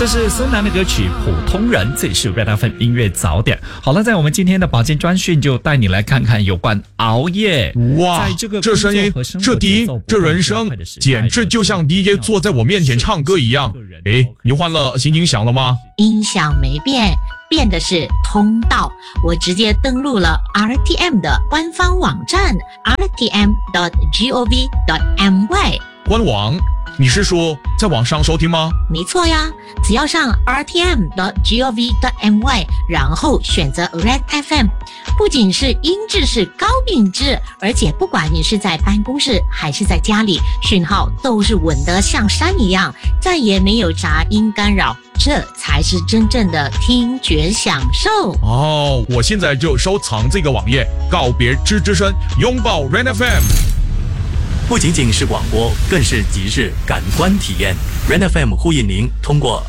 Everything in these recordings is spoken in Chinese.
这是孙楠的歌曲《普通人》，这里是 Red FM 音乐早点。好了，在我们今天的保健专讯就带你来看看有关熬夜。 哇，这声音，这笛，这人声，简直就像 DJ 坐在我面前唱歌一样。诶，你换了新音响了吗？ 音响没变，变的是通道。我直接登录了 RTM 的官方网站 rtm.gov.my 官网。你是说在网上收听吗？ 没错呀，只要上 rtm.gov.my 然后选择 Red FM， 不仅是音质是高品质，而且不管你是在办公室还是在家里，讯号都是稳得像山一样，再也没有杂音干扰，这才是真正的听觉享受。 哦，我现在就收藏这个网页，告别吱吱声，拥抱 Red FM。 不仅仅是广播，更是即日感官体验。Red FM 呼应您通过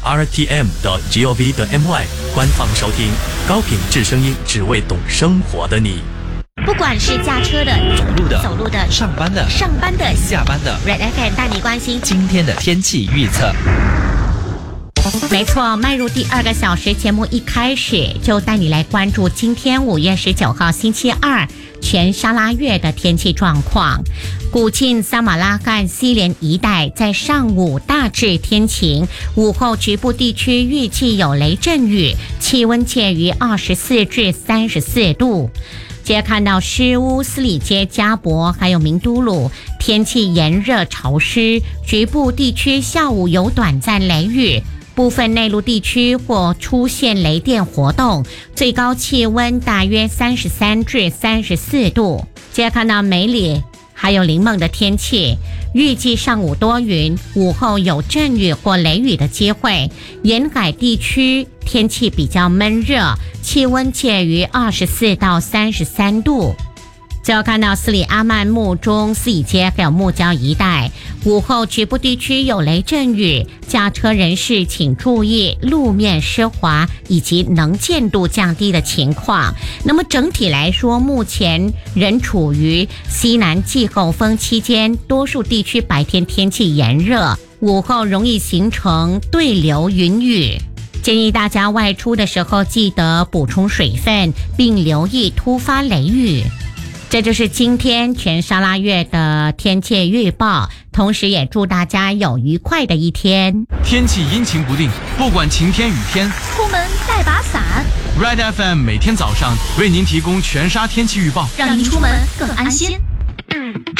rtm.gov.my 官方收听高品质声音，只为懂生活的你。 不管是驾车的、走路的、 上班的、下班的 ，Red FM 带你关心今天的天气预测。 没错，迈入第2个小时，节目一开始就带你来关注今天5月19号星期二全沙拉越的天气状况。古晋、撒马拉罕、西连一带在上午大致天晴，午后局部地区预计有雷阵雨，气温介于24至34度。接着看到诗屋、斯里街、加博还有明都鲁，天气炎热潮湿，局部地区下午有短暂雷雨，部分内陆地区或出现雷电活动，最高气温大约33至34度。接着看到梅里还有林梦的天气，预计上午多云，午后有阵雨或雷雨的机会，沿海地区天气比较闷热，气温介于24到33度。最后看到斯里阿曼、木中、斯里街还有木礁一带，午后局部地区有雷阵雨，驾车人士请注意路面湿滑以及能见度降低的情况。那么整体来说，目前仍处于西南季候风期间，多数地区白天天气炎热，午后容易形成对流云雨。建议大家外出的时候记得补充水分，并留意突发雷雨。这就是今天全沙拉越的天气预报，同时也祝大家有愉快的一天。 天气阴晴不定，不管晴天雨天， 出门带把伞。 Red FM 每天早上为您提供全沙天气预报， 让您出门更安心。